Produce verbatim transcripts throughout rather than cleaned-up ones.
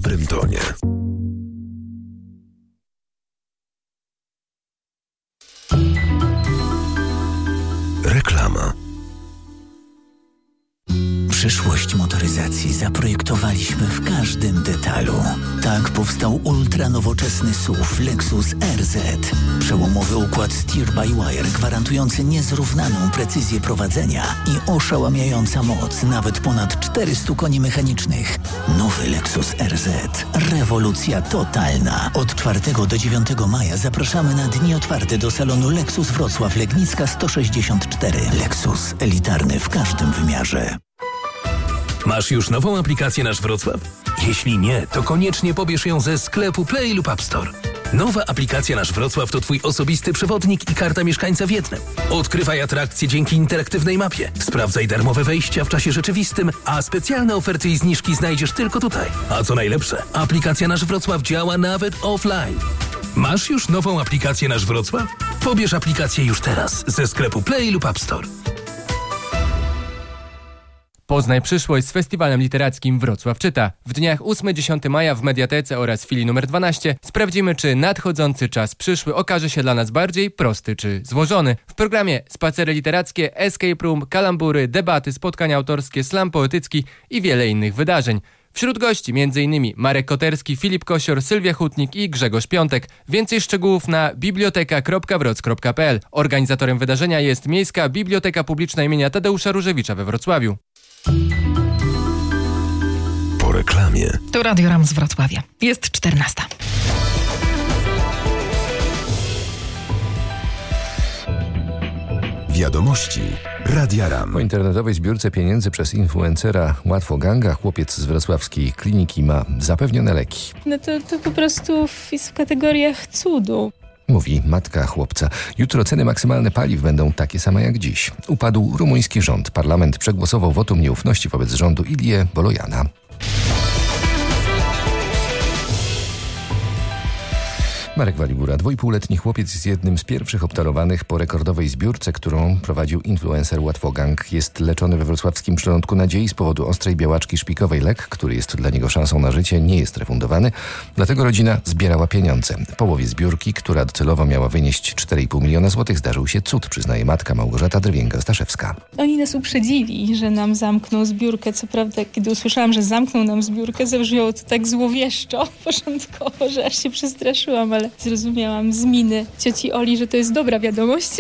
dobrym tonie. Reklama. Przyszłość motoryzacji zaprojektowaliśmy w każdym detalu. Tak powstał ultranowoczesny S U V Lexus R Z. Przełomowy układ steer-by-wire gwarantujący niezrównaną precyzję prowadzenia i oszałamiająca moc nawet ponad czterysta koni mechanicznych. Nowy Lexus R Z. Rewolucja totalna. Od czwartego do dziewiątego maja zapraszamy na dni otwarte do salonu Lexus Wrocław Legnicka sto sześćdziesiąt cztery. Lexus. Elitarny w każdym wymiarze. Masz już nową aplikację Nasz Wrocław? Jeśli nie, to koniecznie pobierz ją ze sklepu Play lub App Store. Nowa aplikacja Nasz Wrocław to Twój osobisty przewodnik i karta mieszkańca w jednym. Odkrywaj atrakcje dzięki interaktywnej mapie. Sprawdzaj darmowe wejścia w czasie rzeczywistym, a specjalne oferty i zniżki znajdziesz tylko tutaj. A co najlepsze, aplikacja Nasz Wrocław działa nawet offline. Masz już nową aplikację Nasz Wrocław? Pobierz aplikację już teraz ze sklepu Play lub App Store. Poznaj przyszłość z Festiwalem Literackim Wrocław Czyta. W dniach ósmego do dziesiątego maja w Mediatece oraz filii numer dwanaście sprawdzimy, czy nadchodzący czas przyszły okaże się dla nas bardziej prosty czy złożony. W programie spacery literackie, escape room, kalambury, debaty, spotkania autorskie, slam poetycki i wiele innych wydarzeń. Wśród gości m.in. Marek Koterski, Filip Kosior, Sylwia Hutnik i Grzegorz Piątek. Więcej szczegółów na biblioteka kropka wroc kropka p l. Organizatorem wydarzenia jest Miejska Biblioteka Publiczna imienia Tadeusza Różewicza we Wrocławiu. Po reklamie. To Radio RAM z Wrocławia. Jest czternasta. Wiadomości Radia RAM. Po internetowej zbiórce pieniędzy przez influencera Łatwoganga chłopiec z wrocławskiej kliniki ma zapewnione leki. No to, to po prostu jest w kategoriach cudu. Mówi matka chłopca. Jutro ceny maksymalne paliw będą takie same jak dziś. Upadł rumuński rząd. Parlament przegłosował wotum nieufności wobec rządu Ilie Bolojana. Marek Walibura, dwuipółletni chłopiec jest jednym z pierwszych obdarowanych po rekordowej zbiórce, którą prowadził influencer Łatwogang. Jest leczony we wrocławskim Przylądku Nadziei z powodu ostrej białaczki szpikowej. Lek, który jest dla niego szansą na życie, nie jest refundowany, dlatego rodzina zbierała pieniądze. W połowie zbiórki, która docelowo miała wynieść cztery i pół miliona złotych, zdarzył się cud, przyznaje matka Małgorzata Drwięga-Staszewska. Oni nas uprzedzili, że nam zamkną zbiórkę. Co prawda, kiedy usłyszałam, że zamkną nam zbiórkę, zabrzmiało to tak złowieszczo początkowo, że aż się przestraszyłam, ale zrozumiałam z miny cioci Oli, że to jest dobra wiadomość.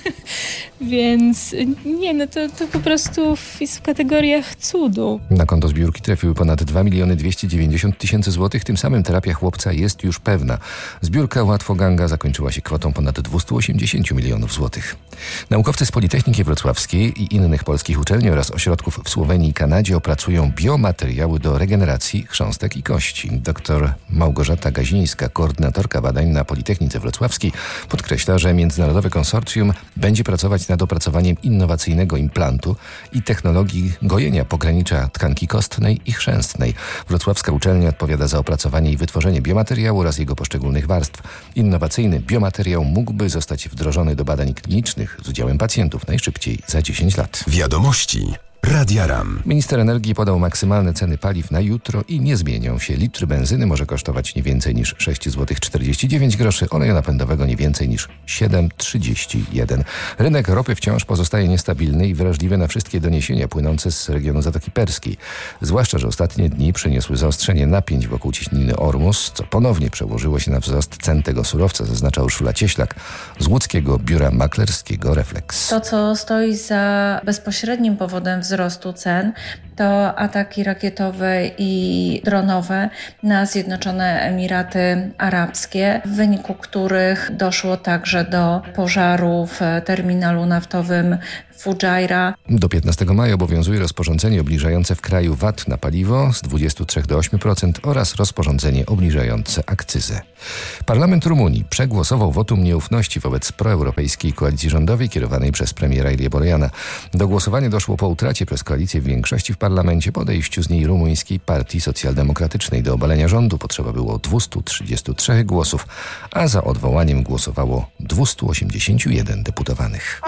Więc nie, no to, to po prostu jest w kategoriach cudu. Na konto zbiórki trafiły ponad dwa miliony dwieście dziewięćdziesiąt tysięcy złotych. Tym samym terapia chłopca jest już pewna. Zbiórka Łatwoganga zakończyła się kwotą ponad dwieście osiemdziesiąt milionów złotych. Naukowcy z Politechniki Wrocławskiej i innych polskich uczelni oraz ośrodków w Słowenii i Kanadzie opracują biomateriały do regeneracji chrząstek i kości. Doktor Małgorzata Gazińska, koordynatorka badań na Politechnice Wrocławskiej, podkreśla, że międzynarodowe konsorcjum będzie pracować nad opracowaniem innowacyjnego implantu i technologii gojenia pogranicza tkanki kostnej i chrzęstnej. Wrocławska uczelnia odpowiada za opracowanie i wytworzenie biomateriału oraz jego poszczególnych warstw. Innowacyjny biomateriał mógłby zostać wdrożony do badań klinicznych z udziałem pacjentów najszybciej za dziesięć lat. Wiadomości Radia RAM. Minister energii podał maksymalne ceny paliw na jutro i nie zmienią się. Litr benzyny może kosztować nie więcej niż sześć złotych czterdzieści dziewięć groszy, oleju napędowego nie więcej niż siedem trzydzieści jeden. Rynek ropy wciąż pozostaje niestabilny i wrażliwy na wszystkie doniesienia płynące z regionu Zatoki Perskiej. Zwłaszcza, że ostatnie dni przyniosły zaostrzenie napięć wokół cieśniny Ormus, co ponownie przełożyło się na wzrost cen tego surowca, zaznacza Urszula Cieślak z łódzkiego biura maklerskiego Reflex. To, co stoi za bezpośrednim powodem wzrostu wzrostu cen, to ataki rakietowe i dronowe na Zjednoczone Emiraty Arabskie, w wyniku których doszło także do pożaru w terminalu naftowym Fujairah. Do piętnastego maja obowiązuje rozporządzenie obniżające w kraju V A T na paliwo z dwudziestu trzech do ośmiu procent oraz rozporządzenie obniżające akcyzę. Parlament Rumunii przegłosował wotum nieufności wobec proeuropejskiej koalicji rządowej kierowanej przez premiera Ilię Bolojana. Do głosowania doszło po utracie przez koalicję większości w parlamencie, po odejściu z niej rumuńskiej partii socjaldemokratycznej. Do obalenia rządu potrzeba było dwustu trzydziestu trzech głosów, a za odwołaniem głosowało dwieście osiemdziesiąt jeden deputowanych.